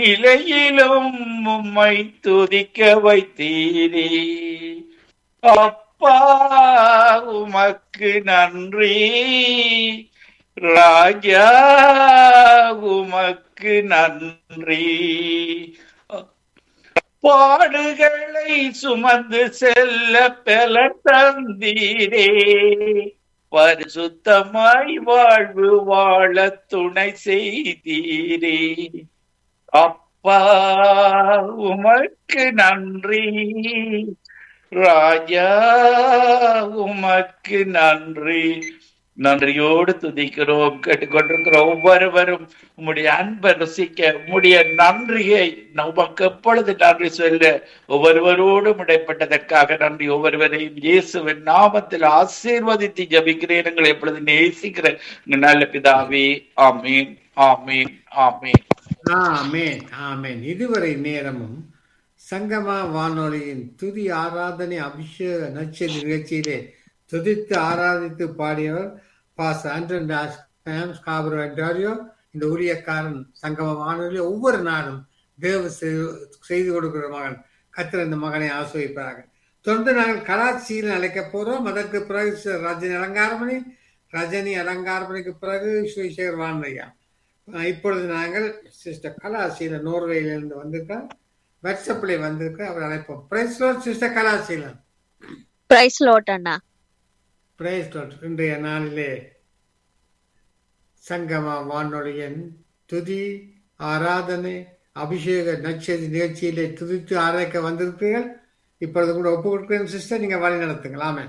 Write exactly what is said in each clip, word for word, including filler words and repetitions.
இலையிலும் உம்மை துதிக்க வைத்தீரே. அப்பா உமக்கு நன்றி, ராஜா உமக்கு நன்றி. பாடுகளை சுமந்து செல்ல பெல தந்தீரே, பரிசுத்தமாய் வாழ்வு வாழ துணை செய்தீரே. அப்பா உமக்கு நன்றி, ராஜா உமக்கு நன்றி. நன்றியோடு துதிக்கிறோம். கேட்டுக்கொண்டிருக்கிற ஒவ்வொருவரும் உம்முடைய அன்பை ருசிக்க, உம்முடைய நன்றியை நமக்கு எப்பொழுது நன்றி சொல்ல ஒவ்வொருவரோடும் இடைப்பட்டதற்காக நன்றி. ஒவ்வொருவரையும் இயேசுவின் நாமத்தில் ஆசீர்வதித்து ஜபிக்கிறேன். எங்களை எப்பொழுது நேசிக்கிற நல்ல பிதாவே. ஆமீன், ஆமீன், ஆமீன், ஆமேன், ஆமேன். இதுவரை நேரமும் சங்கமா வானொலியின் துதி ஆராதனை அபிஷேக நற்செய்தி நிகழ்ச்சியிலே துதித்து ஆராதித்து பாடியவர் pass Anton Das Scarborough Ontario. இந்த ஊழியக்காரன் சங்கம வானொலியில் ஒவ்வொரு நாளும் தேவ செய்து கொடுக்கிற மகன். கர்த்தர் இந்த மகனை ஆசிர்வதிப்பாராக. தொடர்ந்து நாங்கள் கலாச்சியில் அழைக்க போறோம். அதற்கு பிறகு ரஜினி அலங்காரமணி, ரஜினி அலங்காரமணிக்கு பிறகு ஸ்ரீசேகர் வானையா. இப்பொழுது நாங்கள் சிஸ்டர் கலாசீலன் நோர்வேயிலிருந்து வந்திருக்கார், வாட்ஸ்அப்ல வந்திருக்க அவர் அழைப்போம். Price Lord sister Kalaseelan. Price Lord அண்ணா. Price Lord. இன்றைய நாளிலே சங்கமா வானொலியின் துதி ஆராதனை அபிஷேக நற்செய்தி நிகழ்ச்சியிலே துதித்து ஆராய்க்க வந்திருப்பீர்கள். இப்பொழுது கூட ஒப்பு கொடுக்கிறேன் சிஸ்டர், நீங்க வழி நடத்துங்களாமே.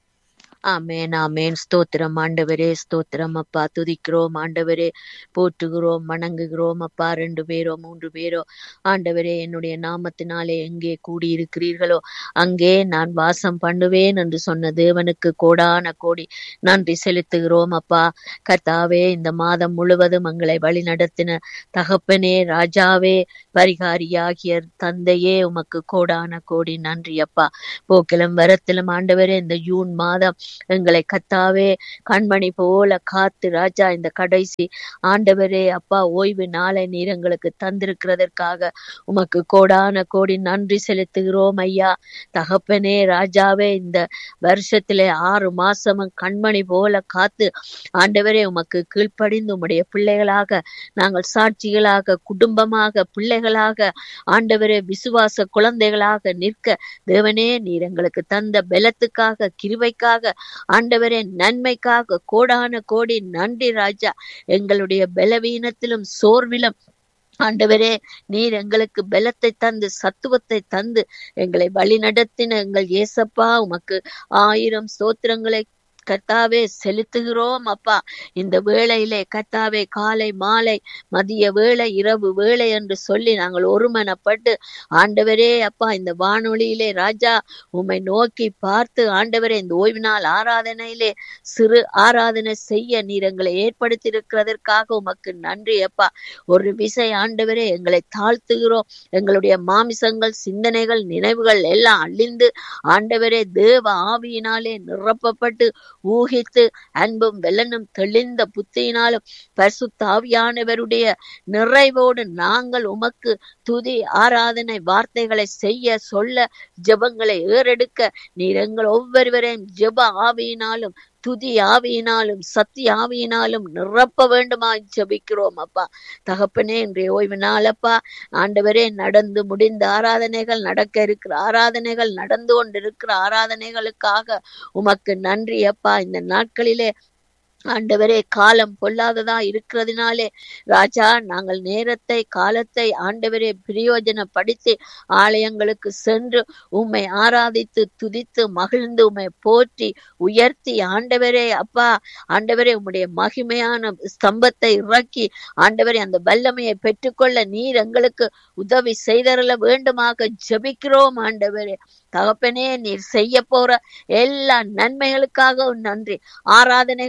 ஆமேன், ஆமேன். ஸ்தோத்திரம் ஆண்டவரே, ஸ்தோத்திரம் அப்பா. துதிக்கிறோம் ஆண்டவரே, போற்றுகிறோம், வணங்குகிறோம் அப்பா. ரெண்டு பேரோ மூன்று பேரோ ஆண்டவரே என்னுடைய நாமத்தினாலே எங்கே கூடியிருக்கிறீர்களோ அங்கே நான் வாசம் பண்ணுவேன் என்று சொன்ன தேவனுக்கு கோடான கோடி நன்றி செலுத்துகிறோம் அப்பா. கர்த்தாவே, இந்த மாதம் முழுவதும் எங்களை வழி நடத்தின தகப்பனே, ராஜாவே, பரிகாரியாகிய தந்தையே, உமக்கு கோடான கோடி நன்றி அப்பா. போக்கிலும் வரத்திலும் ஆண்டவரே இந்த ஜூன் மாதம் எங்களை கத்தாவே கண்மணி போல காத்து ராஜா இந்த கடைசி ஆண்டவரே அப்பா ஓய்வு நாளை நீர் எங்களுக்கு தந்திருக்கிறதற்காக உமக்கு கோடான கோடி நன்றி செலுத்துகிறோம் ஐயா. தகப்பனே, ராஜாவே, இந்த வருஷத்திலே ஆறு மாசமும் கண்மணி போல காத்து ஆண்டவரே உமக்கு கீழ்ப்படிந்து உம்முடைய பிள்ளைகளாக நாங்கள் சாட்சிகளாக, குடும்பமாக, பிள்ளைகளாக, ஆண்டவரே விசுவாச குழந்தைகளாக நிற்க தேவனே நீர் எங்களுக்கு தந்த பலத்துக்காக, கிருபைக்காக, ஆண்டவரே நன்மைக்காக கோடான கோடி நன்றி ராஜா. எங்களுடைய பலவீனத்திலும் சோர்விலும் ஆண்டவரே நீர் எங்களுக்கு பலத்தை தந்து சத்துவத்தை தந்து எங்களை வழி நடத்தின எங்கள் இயேசப்பா உமக்கு ஆயிரம் ஸ்தோத்திரங்களை கர்த்தாவே செலுத்துகிறோம் அப்பா. இந்த வேளையிலே கர்த்தாவே காலை மாலை மதிய வேளை இரவு வேளை என்று சொல்லி நாங்கள் ஒருமனப்பட்டு ஆண்டவரே அப்பா இந்த வானொலியிலே ராஜா உம்மை நோக்கி பார்த்து ஆண்டவரே இந்த ஓய்வு நாள் ஆராதனையிலே சிறு ஆராதனை செய்ய நீர் எங்களை ஏற்படுத்தி இருக்கிறதற்காக உமக்கு நன்றி அப்பா. ஒரு விசை ஆண்டவரே எங்களை தாழ்த்துகிறோம். எங்களுடைய மாமிசங்கள், சிந்தனைகள், நினைவுகள் எல்லாம் அழிந்து ஆண்டவரே தேவ ஆவியினாலே நிரப்பப்பட்டு ஊகித்து அன்பும் வெள்ளனும் தெளிந்த புத்தியினாலும் பரிசுத்த ஆவியானவருடைய நிறைவோடு நாங்கள் உமக்கு துதி ஆராதனை வார்த்தைகளை செய்ய சொல்ல ஜெபங்களை ஏறெடுக்க நீர் எங்கள் ஒவ்வொருவரையும் ஜெப ஆவியினாலும் துதி ஆவியினாலும் சத்திய ஆவியினாலும் நிரப்ப வேண்டுமா ஜெபிக்கிறோம் அப்பா. தகப்பனே, இன்றைய ஓய்வு நாளப்பா ஆண்டவரே நடந்து முடிந்த ஆராதனைகள், நடக்க இருக்கிற ஆராதனைகள், நடந்து கொண்டிருக்கிற ஆராதனைகளுக்காக உமக்கு நன்றி அப்பா. இந்த நாட்களிலே ஆண்டவரே காலம் பொல்லாததா இருக்கிறதுனாலே ராஜா நாங்கள் நேரத்தை காலத்தை ஆண்டவரே பிரயோஜனப்படுத்தி ஆலயங்களுக்கு சென்று உம்மை ஆராதித்து துதித்து மகிழ்ந்து உம்மை போற்றி உயர்த்தி ஆண்டவரே அப்பா ஆண்டவரே உம்முடைய மகிமையான ஸ்தம்பத்தை இறக்கி ஆண்டவரே அந்த வல்லமையை பெற்றுக்கொள்ள நீர் எங்களுக்கு உதவி செய்தரல வேண்டுமாக ஜெபிக்கிறோம் ஆண்டவரே. தகப்பனே, நீர் செய்ய போற எல்லா நன்மைகளுக்காக நன்றி. ஆராதனைகளிலே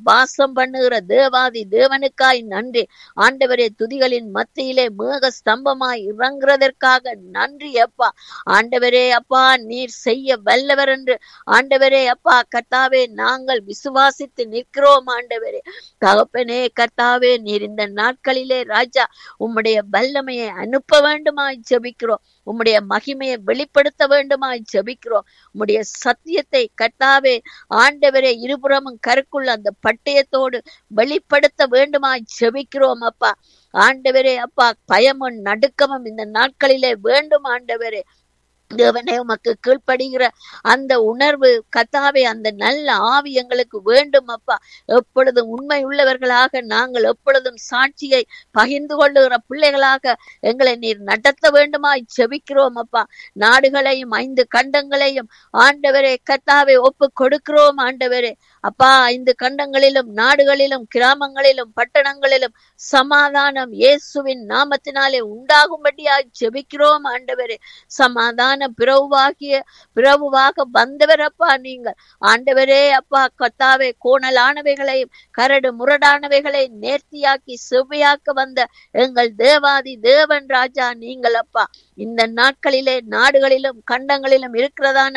வாசம் பண்ணுகிற தேவாதி தேவனுக்காய் நன்றி. ஆண்டவரே, துதிகளின் மத்தியிலே மேக ஸ்தம்பமாய் இறங்குறதற்காக நன்றி அப்பா. ஆண்டவரே அப்பா, நீர் செய்ய வல்லவர் என்று ஆண்டவரே அப்பா கர்த்தாவே நாங்கள் விசுவாசித்து நிற்கிறோம். ஆண்டவரே தகப்பனே கர்த்தாவே, நீர் இந்த நாட்களிலே ராஜா உம்முடைய வல்லமையை அனுப்ப வேண்டுமாய் ஜெபிக்கிறோம். உம்முடைய மகிமையை வெளிப்படுத்த வேண்டுமாய் ஜெபிக்கிறோம். உம்முடைய சத்தியத்தை கர்த்தாவே ஆண்டவரே இருபுறமும் கருக்குள்ள அந்த பட்டயத்தோடு வெளிப்படுத்த வேண்டுமாய் ஜெபிக்கிறோம் அப்பா. ஆண்டவரே அப்பா, பயமும் நடுக்கமும் இந்த நாட்களிலே வேண்டும். ஆண்டவரே தேவனே, உமக்கு கீழ்ப்படுகிற அந்த உணர்வு கர்த்தாவே, அந்த நல்ல ஆவி எங்களுக்கு வேண்டும் அப்பா. எப்பொழுதும் உண்மை உள்ளவர்களாக நாங்கள் எப்பொழுதும் சாட்சியை பகிர்ந்து கொள்ளுகிற பிள்ளைகளாக எங்களை நீர் நடத்த வேண்டுமாய் ஜெபிக்கிறோம் அப்பா. நாடுகளையும் ஐந்து கண்டங்களையும் ஆண்டவரே கர்த்தாவே ஒப்பு கொடுக்கிறோம். ஆண்டவரே அப்பா, ஐந்து கண்டங்களிலும் நாடுகளிலும் கிராமங்களிலும் பட்டணங்களிலும் சமாதானம் இயேசுவின் நாமத்தினாலே உண்டாகும்படியாய் ஜெபிக்கிறோம். ஆண்டவரே சமாதான பிரவுவாகிய பிரவுவாக வந்தவரப்பா நீங்கள். ஆண்டவரே அப்பா கர்த்தாவே, கோணலானவைகளையும் கரடு முரடானவைகளை நேர்த்தியாக்கி செவ்வையாக்க வந்த எங்கள் தேவாதி தேவன் ராஜா நீங்கள் அப்பா. இந்த நாட்களிலே நாடுகளிலும் கண்டங்களிலும் இருக்கிறதான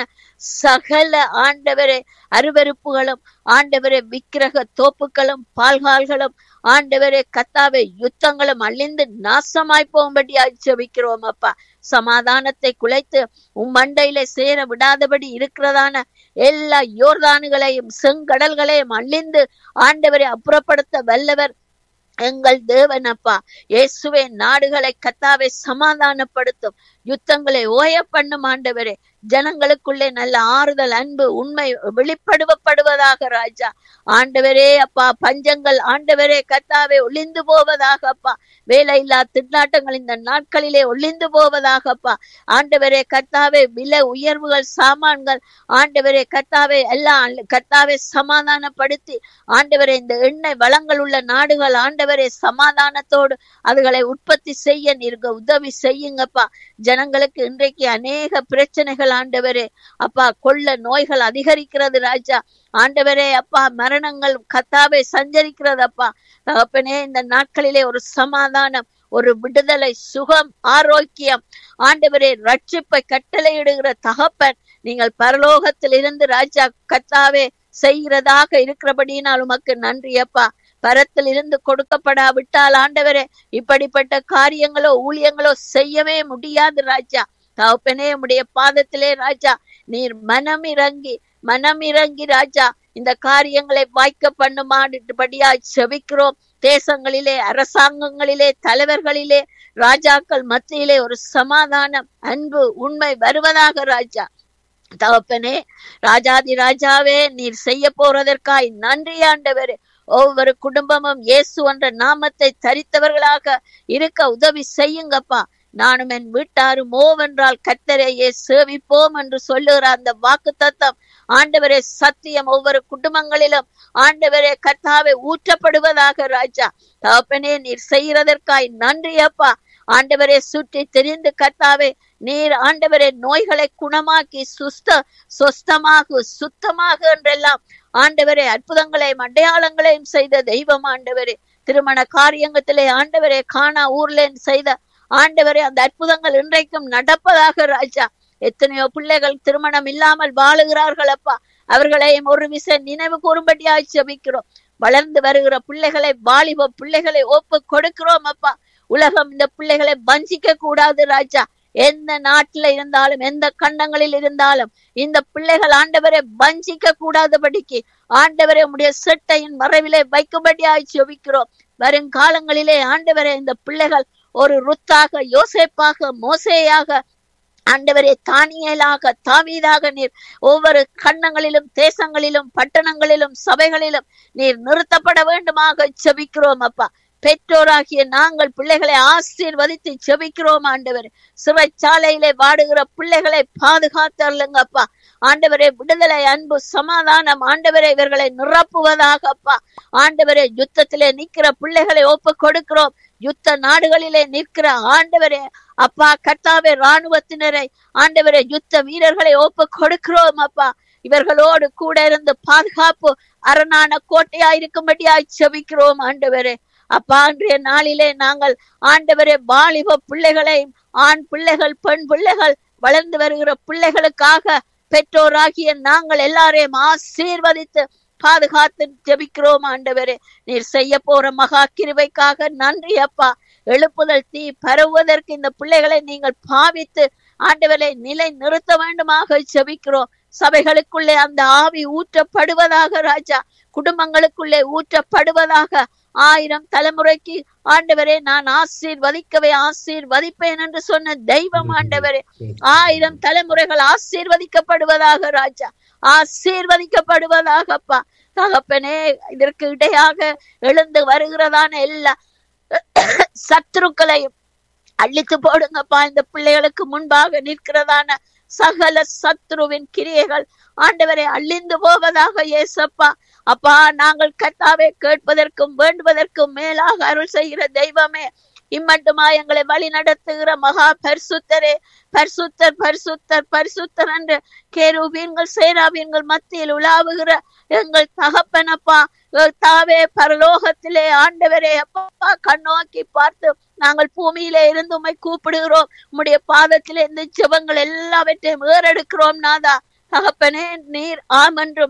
சகல ஆண்டவரே அருவருப்புகளும் ஆண்டவரே விக்கிரக தோப்புகளும் பால்கால்களும் ஆண்டவரே கர்த்தாவே யுத்தங்களும் அழிந்து நாசமாய் போகும்படி ஜெபிக்கிறோம் அப்பா. சமாதானத்தை குலைத்து உம்மண்டையில சேர விடாதபடி இருக்கிறதான எல்லா யோர்தானுகளையும் செங்கடல்களையும் அழிந்து ஆண்டவரை அப்புறப்படுத்த வல்லவர் எங்கள் தேவன் அப்பா. இயேசுவே, நாடுகளை கர்த்தாவே சமாதானப்படுத்தும், யுத்தங்களை ஓய பண்ணும் ஆண்டவரே. ஜனங்களுக்குள்ளே நல்ல ஆறுதல், அன்பு, உண்மை வெளிப்படுவப்படுவதாக ராஜா. ஆண்டவரே அப்பா, பஞ்சங்கள் ஆண்டவரே கர்த்தாவே ஒளிந்து போவதாக அப்பா. வேலையில்லா திண்டாட்டங்கள் இந்த நாட்களிலே ஒளிந்து போவதாக அப்பா. ஆண்டவரே கர்த்தாவே, விலை உயர்வுகள், சாமான்கள் ஆண்டவரே கர்த்தாவே எல்லாம் கர்த்தாவே சமாதானப்படுத்தி ஆண்டவரே இந்த எண்ணெய் வளங்கள் உள்ள நாடுகள் ஆண்டவரே சமாதானத்தோடு அதுகளை உற்பத்தி செய்ய நீங்க உதவி செய்யுங்கப்பா. ஜனங்களுக்கு இன்றைக்கு அநேக பிரச்சனைகள் ஆண்டவரே அப்பா, கொள்ள நோய்கள் அதிகரிக்கிறது ராஜா. ஆண்டவரே அப்பா, மரணங்கள் கர்த்தாவே சஞ்சரிக்கிறது அப்பா. தகப்பனே, இந்த நாட்களிலே ஒரு சமாதானம், ஒரு விடுதலை, சுகம், ஆரோக்கியம் ஆண்டவரே ரட்சிப்பை கட்டளையிடுகிற தகப்பன் நீங்கள் பரலோகத்தில் இருந்து ராஜா கர்த்தாவே செய்கிறதாக இருக்கிறபடியினால் உமக்கு நன்றி அப்பா. பரத்தில் இருந்து கொடுக்கப்படாவிட்டால் ஆண்டவரே இப்படிப்பட்ட காரியங்களோ ஊழியங்களோ செய்யவே முடியாது ராஜா. தகப்பனே, உம்முடைய பாதத்திலே ராஜா நீர் மனம் இறங்கி மனம் இறங்கி ராஜா இந்த காரியங்களை வாய்க்க பண்ணுமாடிபடியா செபிக்கிறோம். தேசங்களிலே, அரசாங்கங்களிலே, தலைவர்களிலே, ராஜாக்கள் மத்தியிலே ஒரு சமாதானம், அன்பு, உண்மை வருவதாக ராஜா. தகப்பனே, ராஜாதி ராஜாவே, நீர் செய்ய போறதற்காய் நன்றி ஆண்டவரே. ஒவ்வொரு குடும்பமும் இயேசு என்ற நாமத்தை தரித்தவர்களாக இருக்க உதவி செய்யுங்கப்பா. நானும் என் வீட்டாரும் ஓவென்றால் கர்த்தரையே சேவிப்போம் என்று சொல்லுகிற அந்த வாக்கு தத்தம் ஆண்டவரே சத்தியம் ஒவ்வொரு குடும்பங்களிலும் ஆண்டவரே கர்த்தாவே ஊற்றப்படுவதாக ராஜா. தகப்பனே, நீர் செய்கிறதற்காய் நன்றி அப்பா. ஆண்டவரே, சுற்றி தெரிந்து கர்த்தாவே நீர் ஆண்டவரே நோய்களை குணமாக்கி சுஸ்த சொஸ்தமாக சுத்தமாக என்றெல்லாம் ஆண்டவரே அற்புதங்களையும் அடையாளங்களையும் செய்த தெய்வம் ஆண்டவரே. திருமண காரியங்கத்திலே ஆண்டவரே காணா ஊர்ல செய்த ஆண்டவரே அந்த அற்புதங்கள் இன்றைக்கும் நடப்பதாக ராஜா. எத்தனையோ பிள்ளைகள் திருமணம் இல்லாமல் வாழுகிறார்கள் அப்பா. அவர்களையும் ஒரு விசை நினைவு கூறும்படியாய் ஜெபிக்கிறோம். வளர்ந்து வருகிற பிள்ளைகளை, வாலிப பிள்ளைகளை ஒப்பு கொடுக்கிறோம் அப்பா. உலகம் இந்த பிள்ளைகளை வஞ்சிக்க கூடாது ராஜா. எந்த நாட்டில இருந்தாலும், எந்த கண்டங்களில் இருந்தாலும் இந்த பிள்ளைகள் ஆண்டவரை வஞ்சிக்க கூடாதபடிக்கு ஆண்டவரை உடைய செட்டையின் மறைவிலே வைக்கும்படியாய் ஜெபிக்கிறோம். வருங்காலங்களிலே ஆண்டவரை இந்த பிள்ளைகள் ஒரு ருத்தாக, யோசேப்பாக, மோசேயாக ஆண்டவரே தானியேலாக, தாவீதாக நீர் ஒவ்வொரு கண்டங்களிலும், தேசங்களிலும், பட்டணங்களிலும், சபைகளிலும் நீர் நிறுத்தப்பட வேண்டுமாக ஜெபிக்கிறோம் அப்பா. பெற்றோராகிய நாங்கள் பிள்ளைகளை ஆசீர்வதித்து ஜெபிக்கிறோம் ஆண்டவரே. சிறைச்சாலையிலே வாடுகிற பிள்ளைகளை பாதுகாத்தருளுங்க அப்பா. ஆண்டவரே, விடுதலை, அன்பு, சமாதானம் ஆண்டவரே இவர்களை நிரப்புவதாக அப்பா. ஆண்டவரே, யுத்தத்திலே நிற்கிற பிள்ளைகளை ஒப்பு கொடுக்கிறோம். யுத்த நாடுகளிலே நிற்கிற ஆண்டவரே அப்பா கர்த்தாவே ராணுவத்தினரை ஆண்டவரே யுத்த வீரர்களை ஒப்பு கொடுக்கிறோம் அப்பா. இவர்களோடு கூட இருந்து பாதுகாப்பு அரணான கோட்டையாயிருக்கும்படியாய் செபிக்கிறோம் ஆண்டவரே. அப்பா, அன்றைய நாளிலே நாங்கள் ஆண்டவரே வாலிப பிள்ளைகளை, ஆண் பிள்ளைகள், பெண் பிள்ளைகள், வளர்ந்து வருகிற பிள்ளைகளுக்காக பெற்றோராகிய நாங்கள் எல்லாரையும் ஆசீர்வதித்து பாதுகாத்து ஜெபிக்கிறோம் ஆண்டவரே. நீர் செய்ய போற மகா கிருபைக்காக நன்றி அப்பா. எழுப்புதல் தீ பரவுவதற்கு இந்த பிள்ளைகளை நீங்கள் பாவித்து ஆண்டவரை நிலை நிறுத்த வேண்டுமாக ஜெபிக்கிறோம். சபைகளுக்குள்ளே அந்த ஆவி ஊற்றப்படுவதாக ராஜா, குடும்பங்களுக்குள்ளே ஊற்றப்படுவதாக. ஆயிரம் தலைமுறைக்கு ஆண்டவரே நான் ஆசீர்வதிக்கவே ஆசீர்வதிப்பேன் என்று சொன்ன தெய்வம் ஆண்டவரே, ஆயிரம் தலைமுறைகள் ஆசீர்வதிக்கப்படுவதாக ராஜா, ஆசீர்வதிக்கப்படுவதாகப்பா. தகப்பனே, இதற்கு இடையாக எழுந்து வருகிறதான எல்லா சத்துருக்களையும் அழித்து போடுங்கப்பா. இந்த பிள்ளைகளுக்கு முன்பாக நிற்கிறதான சகல சத்ருவின் கிரியைகள் ஆண்டவரை அழிந்து போவதாக இயேசப்பா. அப்பா, நாங்கள் கர்த்தாவே கேட்பதற்கும் வேண்டுவதற்கும் மேலாக அருள் செய்கிற தெய்வமே, இம்மட்டுமா எங்களை வழி நடத்துகிற மகா பரிசுத்தரே, பரிசுத்தர் பரிசுத்தர் பரிசுத்தர் என்று கேருபீன்கள் சேராபீன்கள் மத்தியில் உலாவுகிற எங்கள் தகப்பனப்பா, தாவே பரலோகத்திலே ஆண்டவரே அப்பா கண்ணோக்கி பார்த்து நாங்கள் பூமியிலே இருந்து உம்மை கூப்பிடுகிறோம். உம்முடைய பாதத்திலே இந்த ஜெபங்கள் எல்லாவற்றையும் ஏறெடுக்கிறோம் நாதா. தகப்பனே, நீர் ஆம் என்றும்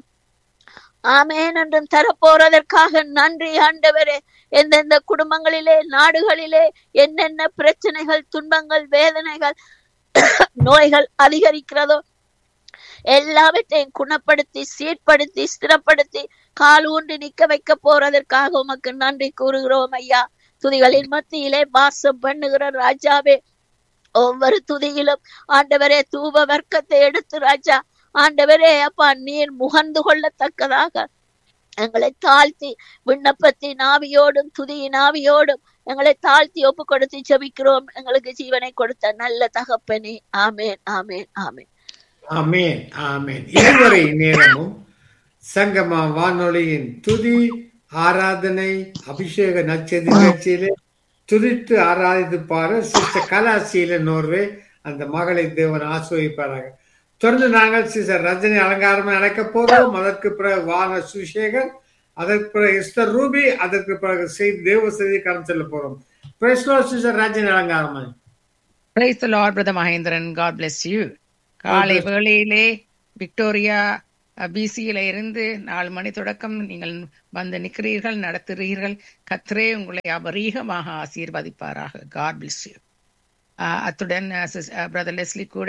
ஆமேன் என்றும் தரப்போறதற்காக நன்றி ஆண்டவரே. எந்தெந்த குடும்பங்களிலே, நாடுகளிலே என்னென்ன பிரச்சனைகள், துன்பங்கள், வேதனைகள், நோய்கள் அதிகரிக்கிறதோ எல்லாவற்றையும் குணப்படுத்தி சீர்படுத்தி ஸ்திரப்படுத்தி கால் ஊன்றி நிக்க வைக்க போறதற்காக உமக்கு நன்றி கூறுகிறோம் ஐயா. துதிகளின் மத்தியிலே வாசம் பண்ணுகிற ராஜாவே, ஒவ்வொரு துதியிலும் ஆண்டவரே தூப வர்க்கத்தை எடுத்து ராஜா ஆண்டவரே அப்பா நீர் முகந்து கொள்ளத்தக்கதாக எங்களை தாழ்த்தி விண்ணப்பத்தின் ஆவியோடும் துதியின் ஆவியோடும் எங்களை தாழ்த்தி ஒப்பு கொடுத்து ஜெபிக்கிறோம். எங்களுக்கு ஜீவனை கொடுத்த நல்ல தகப்பனே. ஆமேன், ஆமேன், ஆமேன், ஆமேன், ஆமேன். இதுவரை நேரமும் சங்கமா வானொலியின் துதி ஆராதனை அபிஷேக நட்சத்திர நிகழ்ச்சியிலே துதித்து ஆராதித்து பாரு சிஸ்டர் கலாசியில நோர்வே அந்த மகளை தேவன் ஆசிர்வதிப்பாராக. தொடர்ந்து நாங்கள் சிஸ்டர் ரஜினி அலங்காரம் அழைக்க போகிறோம். அதற்கு பிறகு வான சுசேகர், அதற்கு பிறகு எஸ்தர் ரூபி, அதற்கு பிறகு செய்தி தேவ செய்தி கடன் செல்ல போறோம். Praise the Lord, sister Rajini அலங்காரம். Praise the Lord, Brother Mahendran. God bless you. காலை வேளையிலே விக்டோரியா பிசியில இருந்து நாலு மணி தொடக்கம் நீங்கள் வந்து நிற்கிறீர்கள், நடத்துகிறீர்கள். கர்த்தரே உங்களை அபரீகமாக ஆசீர்வதிப்பாராக. God bless you. அத்துடன் பிரதர் லெஸ்லி கூட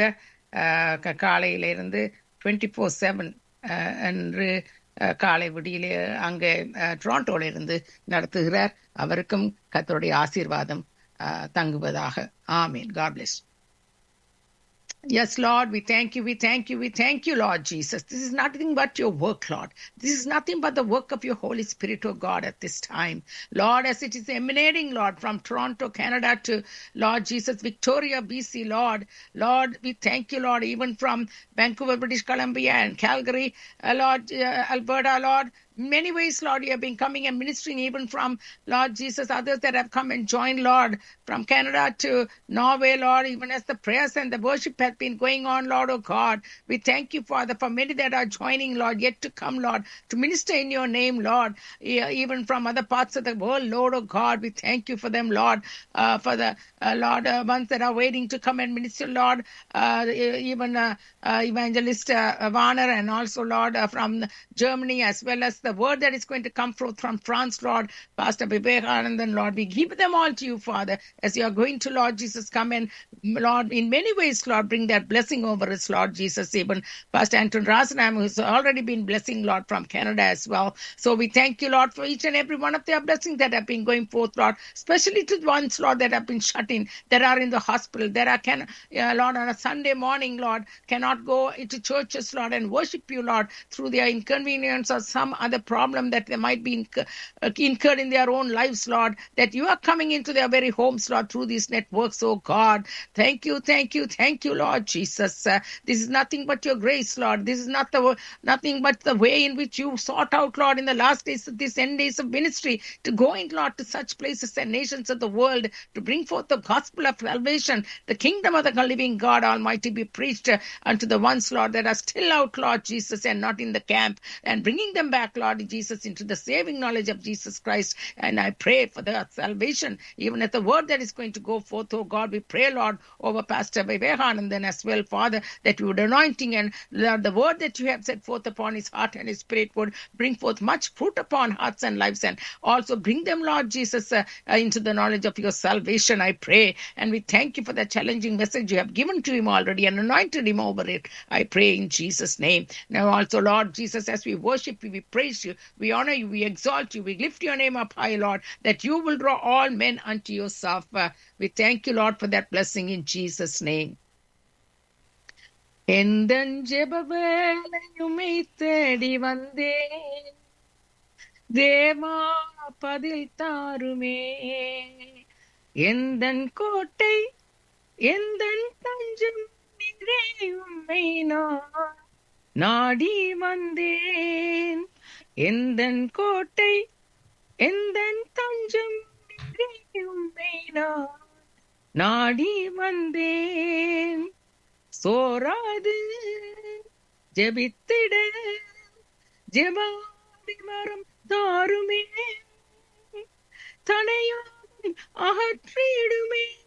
காலையில இருந்து டுவெண்ட்டி ஃபோர் செவன் என்று காலை விடியிலே அங்கே டொரண்டோல இருந்து நடத்துகிறார். அவருக்கும் கர்த்தருடைய ஆசீர்வாதம் தங்குவதாக. ஆமீன். God plus. Yes, Lord, we thank you, we thank you, we thank you, Lord Jesus. This is nothing but your work, Lord. This is nothing but the work of your Holy Spirit, oh God, at this time. Lord, as it is emanating, Lord, from Toronto, Canada to, Lord Jesus, Victoria, B C, Lord. Lord, we thank you, Lord, even from Vancouver, British Columbia and Calgary, uh, Lord, uh, Alberta, Lord. In many ways, Lord, you have been coming and ministering even from, Lord Jesus, others that have come and joined, Lord, from Canada to Norway, Lord, even as the prayers and the worship has been going on, Lord, oh God. We thank you, Father, for many that are joining, Lord, yet to come, Lord, to minister in your name, Lord, even from other parts of the world, Lord, oh God. We thank you for them, Lord, uh, for the, uh, Lord, uh, ones that are waiting to come and minister, Lord, uh, even uh, uh, Evangelist uh, Warner, and also, Lord, uh, from Germany, as well as the word that is going to come forth from France, Lord, Pastor Vivekanandan, Lord, we give them all to you, Father, as you are going to, Lord Jesus, come and, Lord, in many ways, Lord, bring that blessing over us, Lord Jesus, even Pastor Anton Rasenham, who's already been blessing, Lord, from Canada as well. So we thank you, Lord, for each and every one of their blessings that have been going forth, Lord, especially to the ones, Lord, that have been shut in, that are in the hospital, that are, can, uh, Lord, on a Sunday morning, Lord, cannot go into churches, Lord, and worship you, Lord, through their inconvenience or some other the problem that they might be incur- uh, incurred in their own lives, Lord, that you are coming into their very homes, Lord, through these networks, oh God. Thank you, thank you, thank you, Lord Jesus. Uh, this is nothing but your grace, Lord. This is not the nothing but the way in which you sought out, Lord, in the last days of this end days of ministry, to go in, Lord, to such places and nations of the world, to bring forth the gospel of salvation, the kingdom of the living God Almighty be preached uh, unto the ones, Lord, that are still out, Lord Jesus, and not in the camp, and bringing them back, Lord Jesus, into the saving knowledge of Jesus Christ. And I pray for the salvation, even at the word that is going to go forth, oh God. We pray, Lord, over Pastor Vivekanandan as well, Father, that you would anointing and Lord, the word that you have set forth upon his heart and his spirit would bring forth much fruit upon hearts and lives, and also bring them, Lord Jesus, uh, uh, into the knowledge of your salvation, I pray. And we thank you for the challenging message you have given to him already and anointed him over it, I pray in Jesus' name. Now also, Lord Jesus, as we worship you, we praise you, we honor you, we exalt you, we lift your name up high, Lord, that you will draw all men unto yourself. Uh, we thank you, Lord, for that blessing in Jesus' name. எந்தன் ஜெப வேளையுமை தேடி வந்தேன் தேவா பதில் தாருமே எந்தன் கோட்டை எந்தன் தஞ்சம் நீரே உம்மை நான் நாடி வந்தேன் எந்தன் கோட்டை எந்தன் தஞ்சம் நீரே உம்மை நான் நாடி வந்தேன் சோராது ஜெபித்திட ஜெபாதி மரம் தாருமே தனையும் அகற்றிடுமே